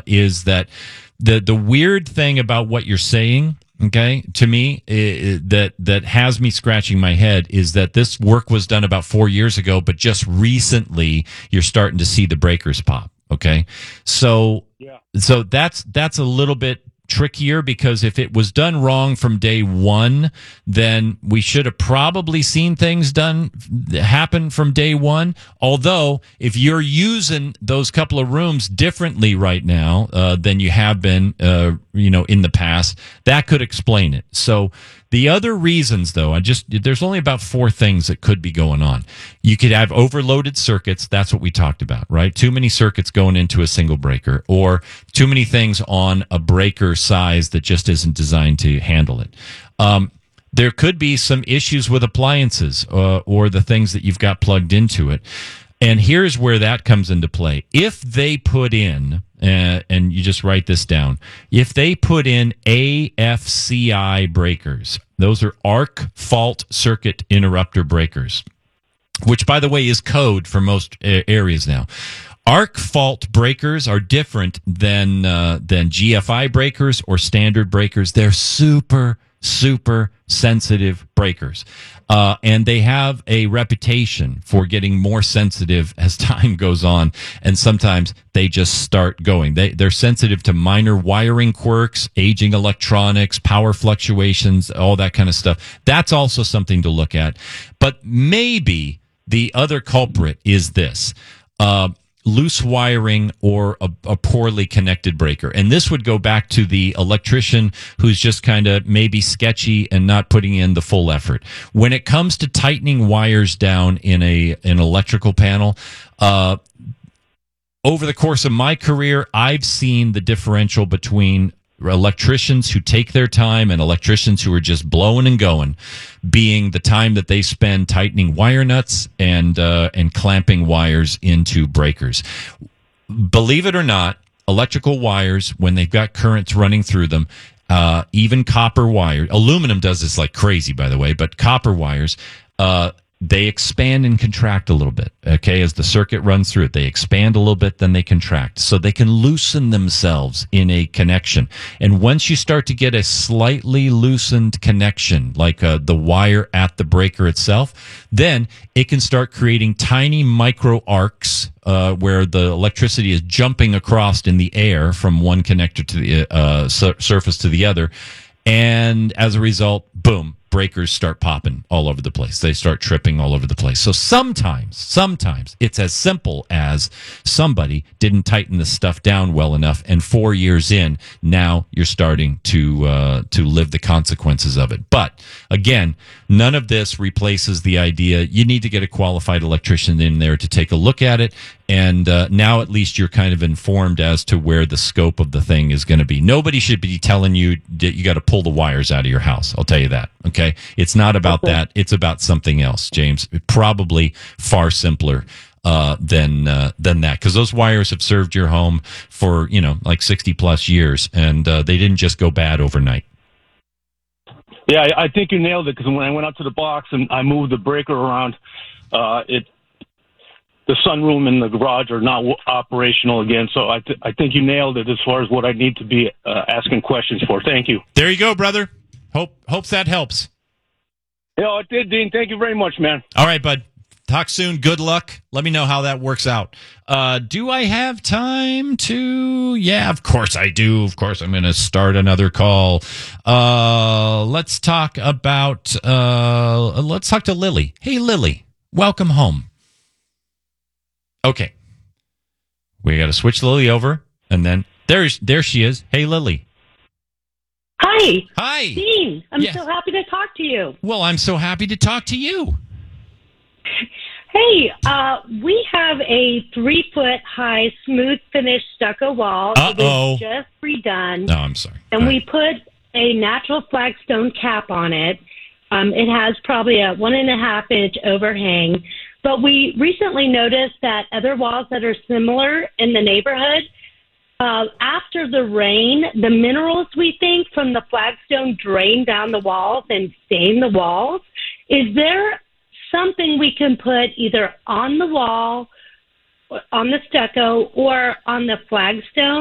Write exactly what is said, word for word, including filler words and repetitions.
is that the the weird thing about what you're saying, okay, to me, i- that that has me scratching my head is that this work was done about four years ago, but just recently you're starting to see the breakers pop. Okay, so Yeah. so that's that's a little bit trickier, because if it was done wrong from day one, then we should have probably seen things done happen from day one. Although, if you're using those couple of rooms differently right now uh, than you have been, uh, you know, in the past, that could explain it. So the other reasons, though, I just there's only about four things that could be going on. You could have overloaded circuits. That's what we talked about, right? Too many circuits going into a single breaker, or too many things on a breaker size that just isn't designed to handle it. Um, there could be some issues with appliances uh, or the things that you've got plugged into it. And here's where that comes into play. If they put in, uh, and you just write this down, if they put in A F C I breakers, those are arc fault circuit interrupter breakers, which, by the way, is code for most uh, areas now. Arc fault breakers are different than uh, than G F I breakers or standard breakers. They're super, super sensitive breakers. Uh, and they have a reputation for getting more sensitive as time goes on. And sometimes they just start going. They, they're sensitive to minor wiring quirks, aging electronics, power fluctuations, all that kind of stuff. That's also something to look at. But maybe the other culprit is this. Uh, loose wiring or a, a poorly connected breaker. And this would go back to the electrician who's just kind of maybe sketchy and not putting in the full effort. When it comes to tightening wires down in a an electrical panel, uh, over the course of my career, I've seen the differential between electricians who take their time and electricians who are just blowing and going, being the time that they spend tightening wire nuts and uh, and clamping wires into breakers. Believe it or not, electrical wires, when they've got currents running through them, uh, even copper wire, aluminum does this like crazy, by the way, but copper wires, uh, they expand and contract a little bit, okay? As the circuit runs through it, they expand a little bit, then they contract. So they can loosen themselves in a connection. And once you start to get a slightly loosened connection, like uh, the wire at the breaker itself, then it can start creating tiny micro arcs uh, where the electricity is jumping across in the air from one connector to the uh, su- surface to the other. And as a result, boom, breakers start popping all over the place. They start tripping all over the place. So sometimes, sometimes it's as simple as somebody didn't tighten the stuff down well enough, and four years in, now you're starting to uh, to live the consequences of it. But again, none of this replaces the idea you need to get a qualified electrician in there to take a look at it. And uh, now at least you're kind of informed as to where the scope of the thing is going to be. Nobody should be telling you that you got to pull the wires out of your house. I'll tell you that. Okay. It's not about Okay. that. It's about something else, James. Probably far simpler uh, than uh, than that, because those wires have served your home for, you know, like sixty plus years, and uh, they didn't just go bad overnight. Yeah, I I think you nailed it, because when I went out to the box and I moved the breaker around, uh, it the sunroom and the garage are not w- operational again. So I, th- I think you nailed it as far as what I need to be uh, asking questions for. Thank you. There you go, brother. Hope hopes that helps. Yeah, it did, Dean. Thank you very much, man. All right, bud. Talk soon. Good luck. Let me know how that works out. Uh, do I have time to? Yeah, of course I do. Of course I'm going to start another call. Uh, let's talk about, uh, let's talk to Lily. Hey, Lily, welcome home. Okay. We got to switch Lily over, and then there's, there she is. Hey, Lily. Hi. Hi. Dean, I'm Yes. so happy to talk to you. Well, I'm so happy to talk to you. Hey, uh, we have a three-foot high, smooth finish stucco wall. It Uh-oh. was just redone. No, I'm sorry. And All we right. put a natural flagstone cap on it. Um, it has probably a one and a half inch overhang. But we recently noticed that other walls that are similar in the neighborhood, uh, after the rain, the minerals, we think, from the flagstone drain down the walls and stain the walls. Is there something we can put either on the wall, on the stucco, or on the flagstone